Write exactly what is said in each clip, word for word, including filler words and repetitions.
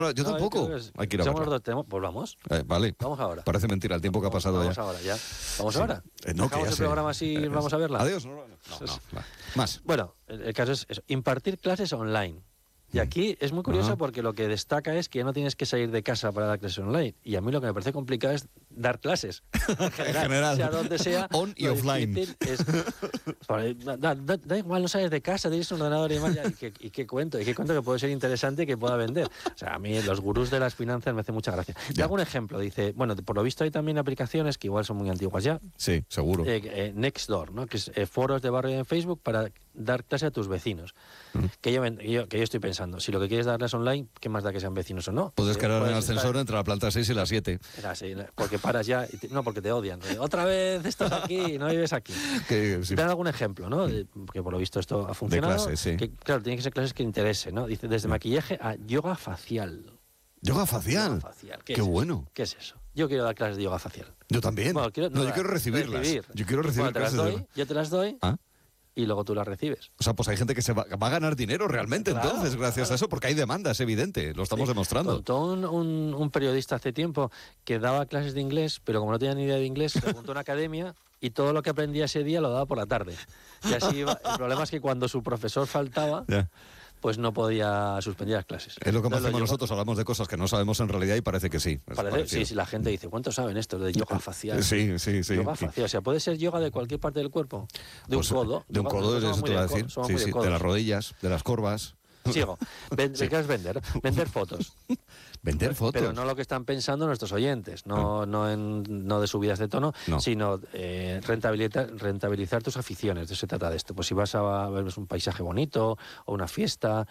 No, yo No, tampoco. creo que es- Hay que ir a somos verla. los dos, tenemos- pues vamos. Eh, vale. Vamos ahora. Parece mentira el tiempo que ha pasado Vamos ya. ahora, ya. Vamos Sí. ahora. Eh, no, que Dejamos ya el sé. programa así y Eh, vamos a verla. Adiós. No, no, no, no, no. Más. Bueno, el, el caso es eso, impartir clases online. Y aquí es muy curioso Ajá. porque lo que destaca es que ya no tienes que salir de casa para dar clases online. Y a mí lo que me parece complicado es dar clases. En general. En general. Sea donde sea. On y lo offline. difícil es- Por- da, da- da igual, no sales de casa, tienes un ordenador y demás. ya, ¿Y qué, y qué cuento? ¿Y qué cuento que puede ser interesante y que pueda vender? O sea, a mí los gurús de las finanzas me hacen mucha gracia. Te Ya. hago un ejemplo. Dice, bueno, por lo visto hay también aplicaciones que igual son muy antiguas ya. Sí, seguro. Eh, eh, Nextdoor, ¿no? Que es eh, foros de barrio en Facebook para dar clase a tus vecinos. Mm. Que, yo, yo- que yo estoy pensando, si lo que quieres darles online, ¿qué más da que sean vecinos o no? Puedes Eh, quedar en el puedes estar- ascensor entre la planta seis y la siete. Era así, porque paras ya, y te- no, porque te odian. Eh, Otra vez estás aquí y no vives aquí. Que, sí. Te dan algún ejemplo, ¿no? De- porque por lo visto esto ha funcionado. clases, sí. Que, claro, tienen que ser clases que interesen, ¿no? Dice, desde maquillaje a yoga facial. Yoga facial. Yoga facial. ¿Qué Qué es eso? bueno. ¿Qué es eso? Yo quiero dar clases de yoga facial. Yo también. Bueno, quiero- no, yo da- quiero recibirlas. recibir. Yo quiero recibir Bueno, te las clases de doy, yoga. yo te las doy ¿Ah? y luego tú las recibes. O sea, pues hay gente que se va, va a ganar dinero realmente Claro, entonces gracias claro. a eso, porque hay demanda, es evidente, lo estamos Sí. demostrando. Contó un, un- un periodista hace tiempo que daba clases de inglés, pero como no tenía ni idea de inglés, se apuntó a una academia y todo lo que aprendía ese día lo daba por la tarde. Y así iba. El problema es que cuando su profesor faltaba, Ya. pues no podía suspender las clases. Es lo que Entonces, hacemos llevó- nosotros, hablamos de cosas que no sabemos en realidad y parece que sí. es Parece, parecido. sí, sí, la gente dice, ¿cuántos saben esto de yoga facial? Sí, sí, sí. Yoga Sí. facial, o sea, puede ser yoga de cualquier parte del cuerpo. De Pues, un codo. De un Yoga- codo, nosotros eso somos te muy iba a de codo, decir. somos Sí, muy de sí, de codos. las rodillas, de las corvas. Sigo. Ven, Sí. ¿qué es vender? Vender fotos. Vender fotos. Pero no lo que están pensando nuestros oyentes, no, no, en, no de subidas de tono, No. sino eh, rentabilizar, rentabilizar tus aficiones. De eso se trata de esto. Pues si vas a ver un paisaje bonito, o una fiesta,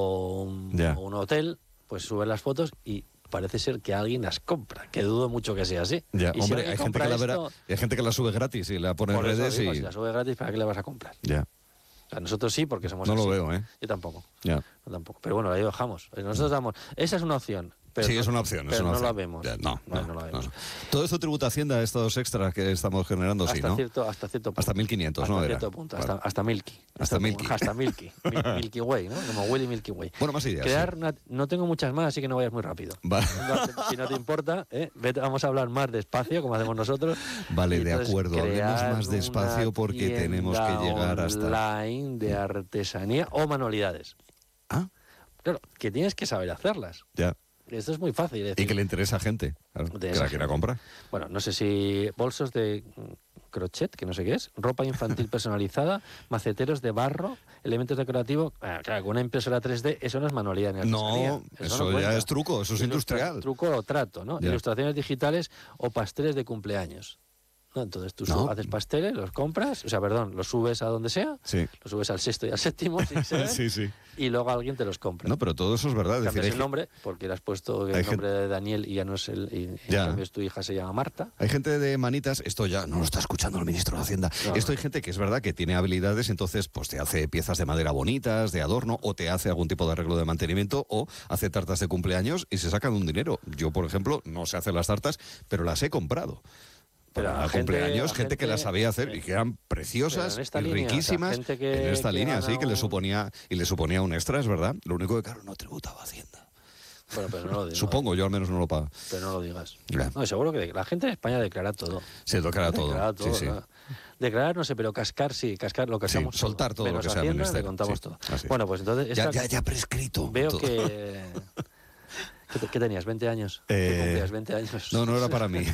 o un, Ya. o un hotel, pues subes las fotos y parece ser que alguien las compra, que dudo mucho que sea así. Ya, Y si hombre, alguien hay gente, compra que la verá, esto, hay gente que la sube gratis y la pone en por eso redes digo, y... si la subes gratis, ¿para qué le vas a comprar? Ya, O sea, nosotros sí, porque somos no así. lo veo, ¿eh? Yo tampoco. Ya. No, tampoco. Pero bueno, ahí lo dejamos. Nosotros damos. Esa es una opción. Pero Sí, no- es una opción. es pero una no opción. la vemos. Ya, no, No, no, no la no, vemos. no. Todo esto tributa Hacienda, estos extras que estamos generando, sí, hasta, ¿no? cierto, hasta cierto punto. Hasta mil quinientos, hasta ¿no? cierto Era. punto. Vale. Hasta, hasta Milky. Hasta Milky. Hasta Milky. Mil- Milky Way, ¿no? Como Willy Milky Way. Bueno, más ideas. Crear sí. una- no tengo muchas más, así que no vayas muy rápido. Va- No, si no te importa, ¿eh? Vete, vamos a hablar más despacio, como hacemos nosotros. Vale, Y de entonces acuerdo. Hablemos crear más despacio una porque tenemos que tienda llegar hasta... online de artesanía o manualidades. Ah, Claro, que tienes que saber hacerlas. ya. Esto es muy fácil. es Y decir, que le interesa a gente, claro, De que esa la quiera gente. comprar. Bueno, no sé si bolsos de mm, crochet, que no sé qué es, ropa infantil personalizada, maceteros de barro, elementos decorativos. Ah, claro, con una impresora tres D, eso no es manualidad ni artesanía. No, eso, no ya cuenta. es truco, eso es Ilustra- industrial. Truco o trato, ¿no? Ya. Ilustraciones digitales o pasteles de cumpleaños. ¿No? Entonces tú No. su- haces pasteles, los compras, o sea, perdón, los subes a donde sea, Sí, los subes al sexto y al séptimo, si se ven, sí, sí. y luego alguien te los compra. No, pero todo eso es verdad. Es decir, Cambias hay, el nombre, porque le has puesto el hay nombre de Daniel y ya no es el. Y, en Ya. cambio tu hija se llama Marta. hay gente de manitas, esto ya no lo está escuchando el ministro de Hacienda. No, esto no. hay gente que es verdad que tiene habilidades, entonces pues te hace piezas de madera bonitas, de adorno, o te hace algún tipo de arreglo de mantenimiento, o hace tartas de cumpleaños y se sacan un dinero. Yo, por ejemplo, no sé hacer las tartas, pero las he comprado. Pero Para a gente- cumpleaños, a gente, que gente- las sabía hacer sí. y que eran Pero preciosas en esta y línea, o sea, riquísimas. gente que- en esta que línea, gana sí, que le un- suponía y le suponía un extra, es verdad. Lo único que, claro, no tributaba Hacienda. Bueno, pero no lo digas. Supongo, yo al menos no lo pago. Pero no lo digas. Ya. No, seguro que la gente en España declara todo. Se tocará todo. Declarar todo. Sí, sí. ¿no? Declarar no sé, pero cascar sí, cascar lo que Sí, hacemos. soltar todo lo Menos que sea Hacienda, menester. le contamos Sí, todo. así es. Bueno, pues entonces. Ya, esta- ya, ya prescrito. Veo todo. que. ¿Qué, te- qué tenías? ¿veinte años? Eh, ¿Qué cumplías? ¿veinte años? No, no era para mí.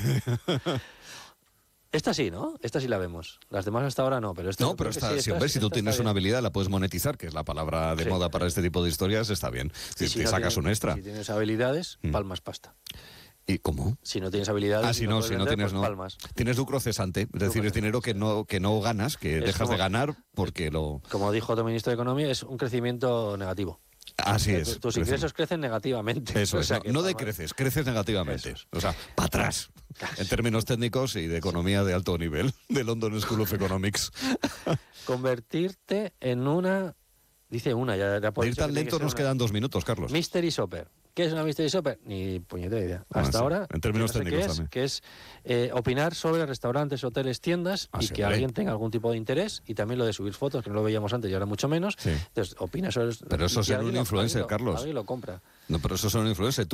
Esta sí, ¿no? Esta sí la vemos. Las demás hasta ahora no, pero esta No, yo pero creo que está, sí, si, esta- hombre, si tú esta tienes está una bien. habilidad, la puedes monetizar, que es la palabra de Sí. moda para este tipo de historias, está bien. Si Y si te no sacas tienes- un extra. Si tienes habilidades, Mm. palmas pasta. ¿Y cómo? Si no tienes habilidades. Ah, si y no, puedes si no vender, tienes, pues no. palmas. Tienes lucro cesante, es decir, Lucro es dinero que no, que no ganas, que Es dejas como- de ganar porque lo... Como dijo otro ministro de Economía, es un crecimiento negativo. Así Tu- es. Tus crecen. ingresos crecen negativamente. Eso O es, sea no, que no palmas- decreces, creces negativamente. Eso O sea, para atrás. En términos técnicos y de economía de alto nivel, de London School of Economics. Convertirte en una. Dice una, ya, ya por De ir eso tan que tiene lento que ser nos una- quedan dos minutos, Carlos. Mystery shopper. ¿Qué es una mystery shopper? Ni puñetera idea. Bueno, Hasta sí, ahora, en términos yo no sé técnicos qué es, también. que es eh, opinar sobre restaurantes, hoteles, tiendas Ah, y sí, que hombre. alguien tenga algún tipo de interés, y también lo de subir fotos, que no lo veíamos antes y ahora mucho menos. Sí. Entonces, opina sobre... Pero eso y es ser alguien un lo- influencer, alguien lo- Carlos. Alguien lo compra. No, pero eso son influencers.